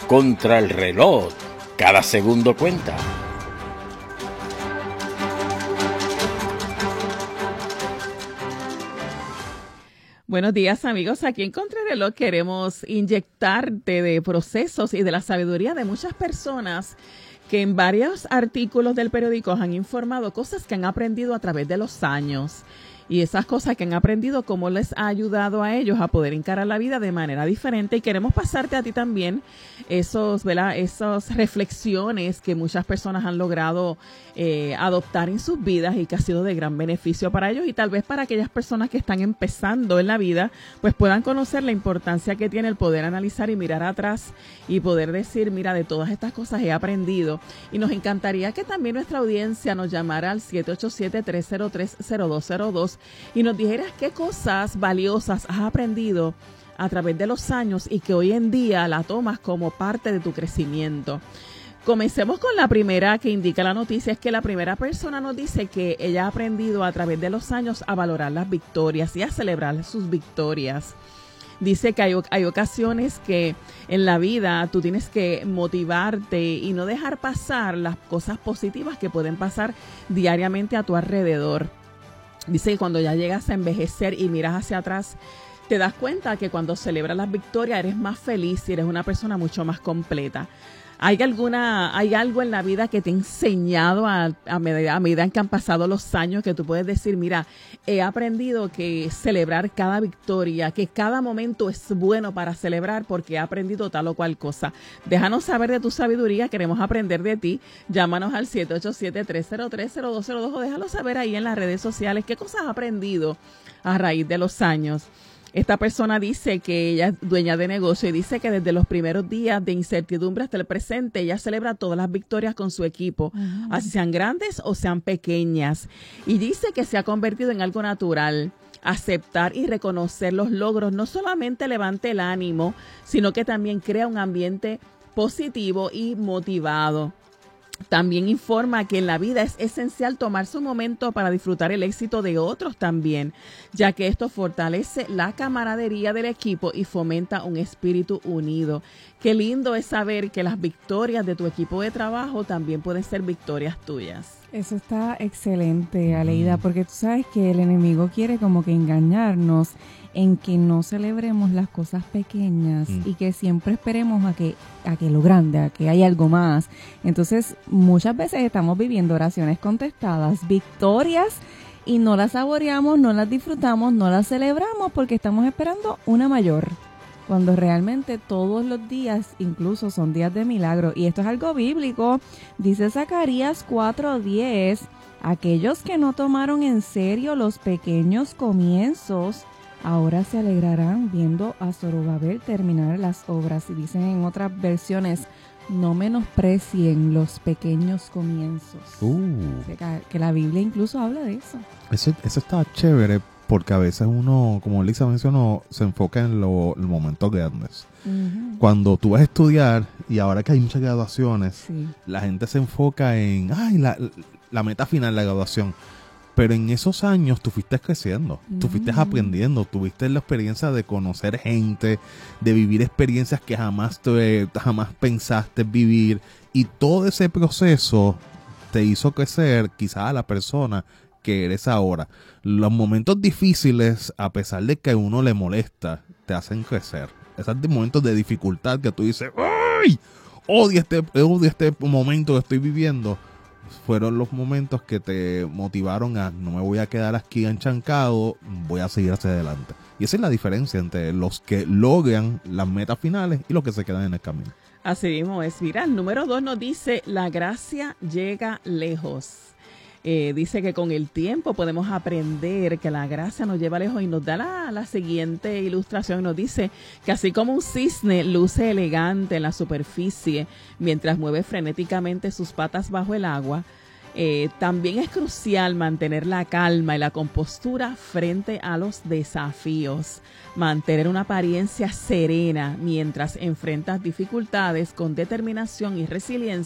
contra el reloj. Cada segundo cuenta. Buenos días, amigos. Aquí en Contrarreloj queremos inyectarte de procesos y de la sabiduría de muchas personas que en varios artículos del periódico han informado cosas que han aprendido a través de los años. Y esas cosas que han aprendido, cómo les ha ayudado a ellos a poder encarar la vida de manera diferente. Y queremos pasarte a ti también esas reflexiones que muchas personas han logrado adoptar en sus vidas y que ha sido de gran beneficio para ellos. Y tal vez para aquellas personas que están empezando en la vida, pues puedan conocer la importancia que tiene el poder analizar y mirar atrás y poder decir, mira, de todas estas cosas he aprendido. Y nos encantaría que también nuestra audiencia nos llamara al 787-303-0202 y nos dijeras qué cosas valiosas has aprendido a través de los años y que hoy en día la tomas como parte de tu crecimiento. Comencemos con la primera que indica la noticia, es que la primera persona nos dice que ella ha aprendido a través de los años a valorar las victorias y a celebrar sus victorias. Dice que hay ocasiones que en la vida tú tienes que motivarte y no dejar pasar las cosas positivas que pueden pasar diariamente a tu alrededor. Dice que cuando ya llegas a envejecer y miras hacia atrás, te das cuenta que cuando celebras las victorias eres más feliz y eres una persona mucho más completa. ¿Hay algo en la vida que te ha enseñado a medida que han pasado los años que tú puedes decir, mira, he aprendido que celebrar cada victoria, que cada momento es bueno para celebrar porque he aprendido tal o cual cosa? Déjanos saber de tu sabiduría, queremos aprender de ti. Llámanos al 787-303-0202 o déjalo saber ahí en las redes sociales qué cosas has aprendido a raíz de los años. Esta persona dice que ella es dueña de negocio y dice que desde los primeros días de incertidumbre hasta el presente, ella celebra todas las victorias con su equipo, así sean grandes o sean pequeñas. Y dice que se ha convertido en algo natural. Aceptar y reconocer los logros no solamente levanta el ánimo, sino que también crea un ambiente positivo y motivado. También informa que en la vida es esencial tomarse un momento para disfrutar el éxito de otros también, ya que esto fortalece la camaradería del equipo y fomenta un espíritu unido. Qué lindo es saber que las victorias de tu equipo de trabajo también pueden ser victorias tuyas. Eso está excelente, Aleida, porque tú sabes que el enemigo quiere como que engañarnos en que no celebremos las cosas pequeñas y que siempre esperemos a que lo grande, a que haya algo más. Entonces, muchas veces estamos viviendo oraciones contestadas, victorias, y no las saboreamos, no las disfrutamos, no las celebramos porque estamos esperando una mayor. Cuando realmente todos los días incluso son días de milagro. Y esto es algo bíblico. Dice Zacarías 4:10, aquellos que no tomaron en serio los pequeños comienzos, ahora se alegrarán viendo a Zorobabel terminar las obras. Y dicen en otras versiones, no menosprecien los pequeños comienzos. Que la Biblia incluso habla de eso. Eso está chévere porque a veces uno, como Lisa mencionó, se enfoca en los momentos grandes. Uh-huh. Cuando tú vas a estudiar, y ahora que hay muchas graduaciones, la gente se enfoca en la meta final, la graduación. Pero en esos años tú fuiste creciendo, tú fuiste aprendiendo, tuviste la experiencia de conocer gente, de vivir experiencias que jamás pensaste vivir, y todo ese proceso te hizo crecer quizás a la persona que eres ahora. Los momentos difíciles, a pesar de que a uno le molesta, te hacen crecer. Esos momentos de dificultad que tú dices, ¡ay! Odio este momento que estoy viviendo. Fueron los momentos que te motivaron a no me voy a quedar aquí enchancado, voy a seguir hacia adelante. Y esa es la diferencia entre los que logran las metas finales y los que se quedan en el camino. Así mismo es. Mira, el número 2 nos dice, la gracia llega lejos. Dice que con el tiempo podemos aprender que la gracia nos lleva lejos, y nos da la siguiente ilustración. Nos dice que así como un cisne luce elegante en la superficie mientras mueve frenéticamente sus patas bajo el agua, también es crucial mantener la calma y la compostura frente a los desafíos. Mantener una apariencia serena mientras enfrentas dificultades con determinación y resiliencia